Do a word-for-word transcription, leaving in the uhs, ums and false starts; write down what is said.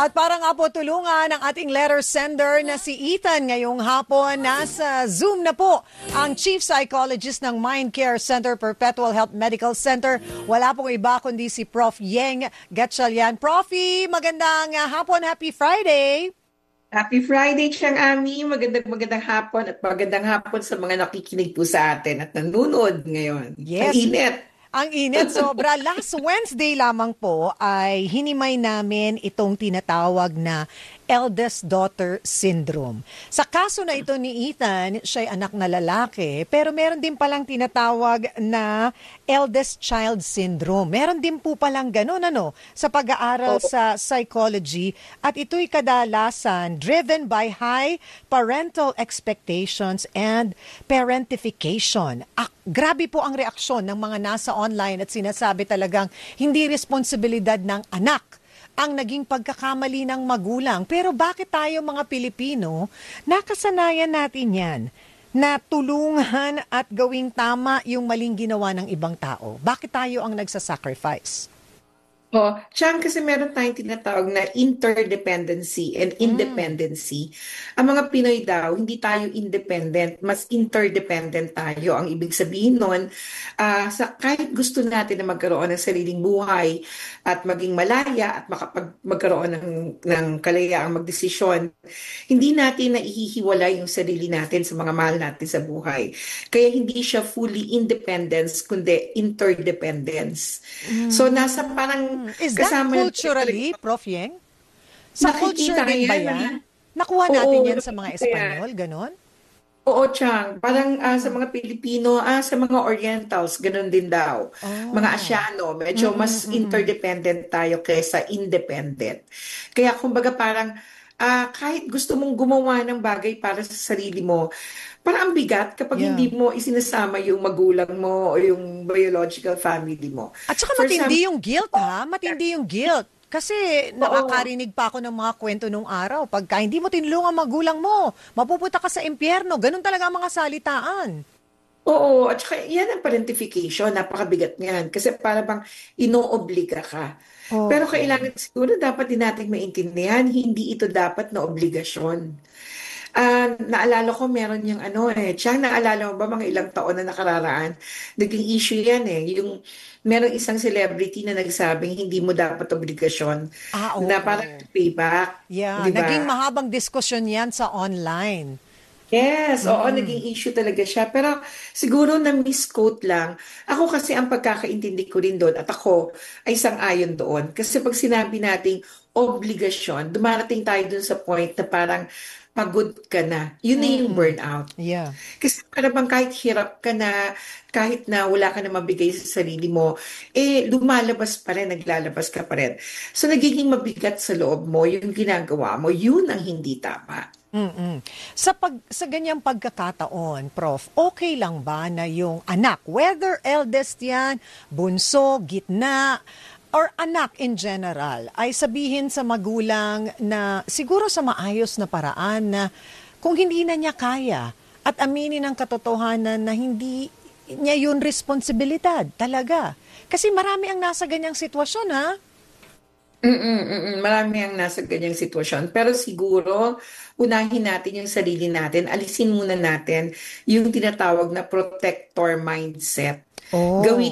At para nga po tulungan ang ating letter sender na si Ethan ngayong hapon, nasa Zoom na po ang Chief Psychologist ng Mind Care Center Perpetual Health Medical Center. Wala pong iba kundi si Prof Yeng Gatchalian. Profi, magandang hapon, happy Friday! Happy Friday, Chang Ami. Magandang magandang hapon at magandang hapon sa mga nakikinig po sa atin at nanonood ngayon. Yes. Ang init. Ang init, sobra. Last Wednesday lamang po ay hinimay namin itong tinatawag na eldest daughter syndrome. Sa kaso na ito ni Ethan, siya'y anak na lalaki, pero meron din palang tinatawag na eldest child syndrome. Meron din po palang ganun, ano, sa pag-aaral Oh. sa psychology, at ito'y kadalasan driven by high parental expectations and parentification. Ah, grabe po ang reaksyon ng mga nasa online at sinasabi talagang hindi responsibilidad ng anak ang naging pagkakamali ng magulang. Pero bakit tayo mga Pilipino, nakasanayan natin yan na tulungan at gawing tama yung maling ginawa ng ibang tao? Bakit tayo ang nagsasacrifice? Oh, Chang, kasi meron tayong tinatawag na interdependency and independency. Ang mga Pinoy daw, hindi tayo independent, mas interdependent tayo. Ang ibig sabihin nun, ah, sa kahit gusto natin na magkaroon ng sariling buhay at maging malaya at makapag, magkaroon ng, ng kalayaang magdesisyon, hindi natin naihihiwalay yung sarili natin sa mga mahal natin sa buhay. Kaya hindi siya fully independence, kundi interdependence. So, nasa parang Is that kasama culturally, Prof Yeng? Sa culture Nakikita din ba yan, yan? ah. Nakuha natin Oo, yan sa mga nakikita yan. Espanyol, ganon? Oo, Chang. Parang ah, sa mga Pilipino, ah, sa mga Orientals, ganun din daw. Oh. Mga Asiano, medyo mas interdependent tayo kaysa independent. Kaya kumbaga parang ah, kahit gusto mong gumawa ng bagay para sa sarili mo, parang ang bigat kapag Yeah. hindi mo isinasama yung magulang mo o yung biological family mo. At saka For matindi some- yung guilt, ha? Matindi yung guilt. Kasi nakakarinig pa ako ng mga kwento nung araw. Pagka hindi mo tinulungan magulang mo, mapupunta ka sa impyerno. Ganun talaga ang mga salitaan. Oo, at saka yan ang parentification, napakabigat niyan. Kasi para bang inoobliga ka. Oo. Pero kailangan siguro dapat din natin maintindihan, hindi ito dapat na obligasyon. Ah, naalala ko meron yung ano eh, Chang, naalala mo ba mga ilang taon na nakararaan, naging issue yan eh, yung merong isang celebrity na nagsabing hindi mo dapat obligasyon Ah, oo. na parang payback, Yeah, di ba? naging mahabang diskusyon yan sa online. Yes, oo, naging issue talaga siya. Pero siguro na misquote lang. Ako kasi ang pagkakaintindi ko rin doon at ako ay sang-ayon doon. Kasi pag sinabi nating obligasyon, dumarating tayo doon sa point na parang pagod ka na. Yun na yung burnout. Yeah. Kasi parang kahit hirap ka na, kahit na wala ka na mabigay sa sarili mo, eh lumalabas pa rin, naglalabas ka pa rin. So nagiging mabigat sa loob mo, yung ginagawa mo, yun ang hindi tama. Mm-mm. Sa pag sa ganyang pagkakataon, Prof, okay lang ba na yung anak, whether eldest yan, bunso, gitna, or anak in general, ay sabihin sa magulang na siguro sa maayos na paraan na kung hindi na niya kaya at aminin ang katotohanan na hindi niya yun responsibilidad talaga. Kasi marami ang nasa ganyang sitwasyon, ha? Mm-mm, mm-mm. Marami ang nasa ganyang sitwasyon. Pero siguro, unahin natin yung sarili natin. Alisin muna natin yung tinatawag na protector mindset. Oh. Gawin